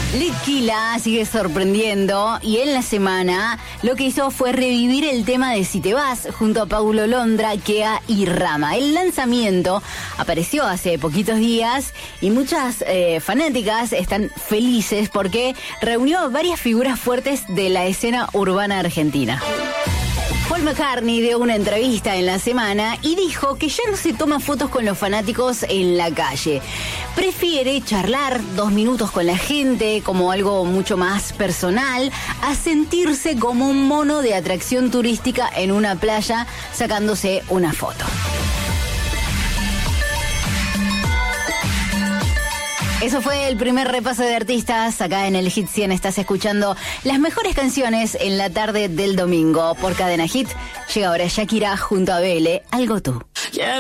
Litquila sigue sorprendiendo y en la semana lo que hizo fue revivir el tema de Si te vas junto a Paulo Londra, Kea y Rama. El lanzamiento apareció hace poquitos días y muchas fanáticas están felices porque reunió a varias figuras fuertes de la escena urbana argentina. Paul McCartney dio una entrevista en la semana y dijo que ya no se toma fotos con los fanáticos en la calle. Prefiere charlar 2 minutos con la gente como algo mucho más personal a sentirse como un mono de atracción turística en una playa sacándose una foto. Eso fue el primer repaso de artistas. Acá en el Hit 100 estás escuchando las mejores canciones en la tarde del domingo. Por Cadena Hit llega ahora Shakira junto a Bele, Algo Tú.